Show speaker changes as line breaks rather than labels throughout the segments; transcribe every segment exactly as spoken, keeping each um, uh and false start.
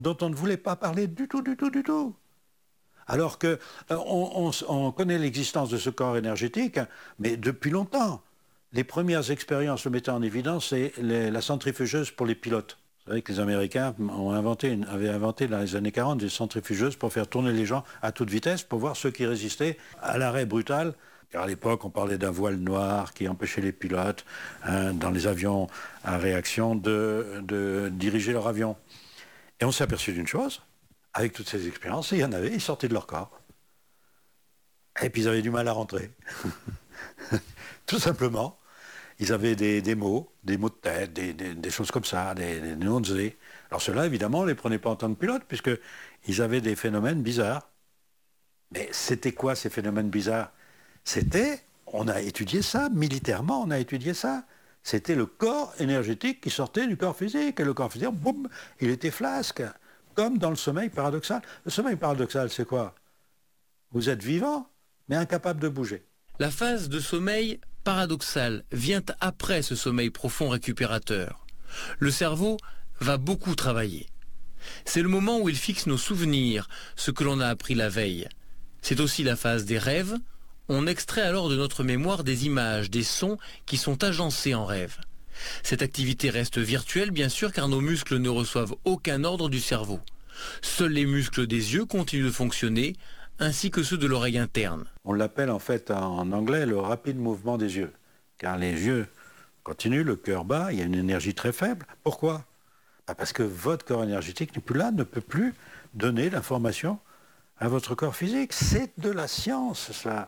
dont on ne voulait pas parler du tout, du tout, du tout. Alors que euh, on, on, on connaît l'existence de ce corps énergétique, mais depuis longtemps. Les premières expériences le mettant en évidence, c'est les, la centrifugeuse pour les pilotes. Vous savez que les Américains ont inventé, une, avaient inventé dans les années quarante des centrifugeuses pour faire tourner les gens à toute vitesse, pour voir ceux qui résistaient à l'arrêt brutal. Car à l'époque, on parlait d'un voile noir qui empêchait les pilotes, hein, dans les avions à réaction, de, de diriger leur avion. Et on s'est aperçu d'une chose, avec toutes ces expériences, il y en avait, ils sortaient de leur corps. Et puis ils avaient du mal à rentrer. Tout simplement. Ils avaient des, des mots, des mots de tête, des, des, des choses comme ça, des, des nausées. Alors ceux-là, évidemment, on ne les prenait pas en tant que pilotes, puisqu'ils avaient des phénomènes bizarres. Mais c'était quoi ces phénomènes bizarres? C'était, on a étudié ça, militairement, on a étudié ça. C'était le corps énergétique qui sortait du corps physique. Et le corps physique, boum, il était flasque. Comme dans le sommeil paradoxal. Le sommeil paradoxal, c'est quoi? Vous êtes vivant, mais incapable de bouger.
La phase de sommeil paradoxal vient après ce sommeil profond récupérateur. Le cerveau va beaucoup travailler. C'est le moment où il fixe nos souvenirs, ce que l'on a appris la veille. C'est aussi la phase des rêves. On extrait alors de notre mémoire des images, des sons qui sont agencés en rêve. Cette activité reste virtuelle, bien sûr, car nos muscles ne reçoivent aucun ordre du cerveau. Seuls les muscles des yeux continuent de fonctionner, ainsi que ceux de l'oreille interne.
On l'appelle en fait en anglais le rapide mouvement des yeux. Car les yeux continuent, le cœur bat, il y a une énergie très faible. Pourquoi? Bah parce que votre corps énergétique n'est plus là, ne peut plus donner l'information à votre corps physique. C'est de la science, ça.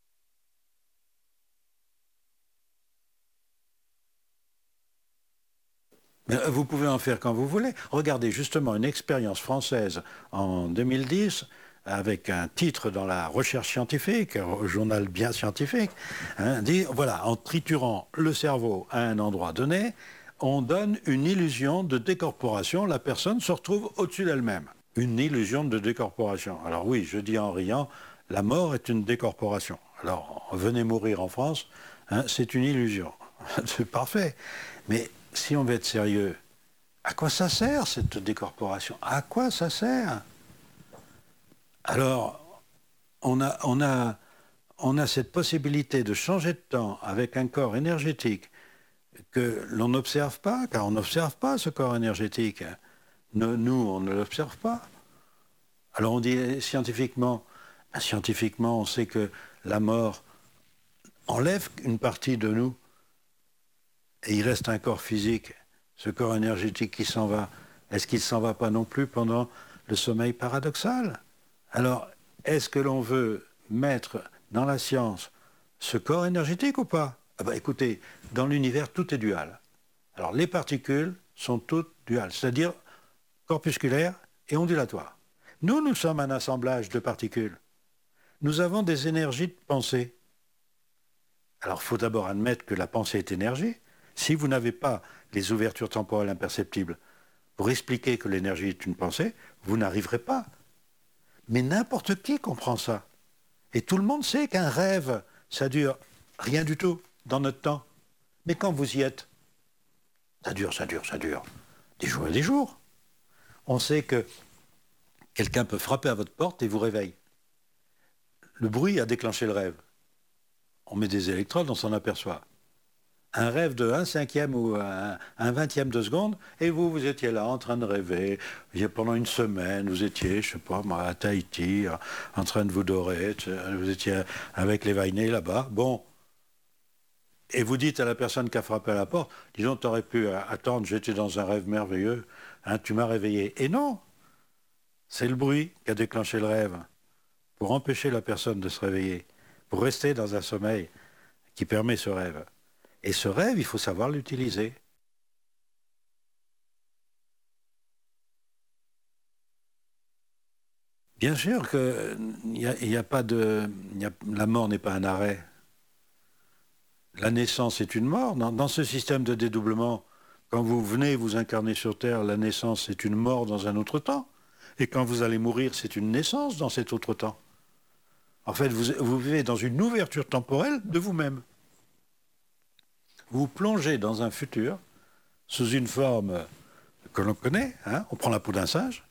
Mais vous pouvez en faire quand vous voulez. Regardez justement une expérience française en deux mille dix, avec un titre dans la recherche scientifique, un journal bien scientifique, hein, dit, voilà, en triturant le cerveau à un endroit donné, on donne une illusion de décorporation, la personne se retrouve au-dessus d'elle-même. Une illusion de décorporation. Alors oui, je dis en riant, la mort est une décorporation. Alors, venez mourir en France, hein, c'est une illusion. C'est parfait. Mais si on veut être sérieux, à quoi ça sert cette décorporation? À quoi ça sert? Alors, on a, on, a, on a cette possibilité de changer de temps avec un corps énergétique que l'on n'observe pas, car on n'observe pas ce corps énergétique. Nous, nous on ne l'observe pas. Alors on dit scientifiquement, ben scientifiquement, on sait que la mort enlève une partie de nous et il reste un corps physique, ce corps énergétique qui s'en va. Est-ce qu'il ne s'en va pas non plus pendant le sommeil paradoxal? Alors, est-ce que l'on veut mettre dans la science ce corps énergétique ou pas? Ah ben, écoutez, dans l'univers, tout est dual. Alors, les particules sont toutes duales, c'est-à-dire corpusculaires et ondulatoires. Nous, nous sommes un assemblage de particules. Nous avons des énergies de pensée. Alors, il faut d'abord admettre que la pensée est énergie. Si vous n'avez pas les ouvertures temporelles imperceptibles pour expliquer que l'énergie est une pensée, vous n'arriverez pas. Mais n'importe qui comprend ça. Et tout le monde sait qu'un rêve, ça dure rien du tout dans notre temps. Mais quand vous y êtes, ça dure, ça dure, ça dure. Des jours et des jours. On sait que quelqu'un peut frapper à votre porte et vous réveille. Le bruit a déclenché le rêve. On met des électrodes, on s'en aperçoit. Un rêve de un cinquième ou un, un vingtième de seconde, et vous, vous étiez là en train de rêver. Pendant une semaine, vous étiez, je sais pas moi, à Tahiti, en train de vous dorer, vous étiez avec les Vainés là-bas. Bon. Et vous dites à la personne qui a frappé à la porte, disons, tu aurais pu attendre, j'étais dans un rêve merveilleux, hein, tu m'as réveillé. Et non, c'est le bruit qui a déclenché le rêve, pour empêcher la personne de se réveiller, pour rester dans un sommeil qui permet ce rêve. Et ce rêve, il faut savoir l'utiliser. Bien sûr que y a, y a pas de, y a, la mort n'est pas un arrêt. La naissance est une mort. Dans, dans ce système de dédoublement, quand vous venez vous incarner sur Terre, la naissance c'est une mort dans un autre temps. Et quand vous allez mourir, c'est une naissance dans cet autre temps. En fait, vous, vous vivez dans une ouverture temporelle de vous-même. Vous plongez dans un futur sous une forme que l'on connaît, hein, on prend la peau d'un singe,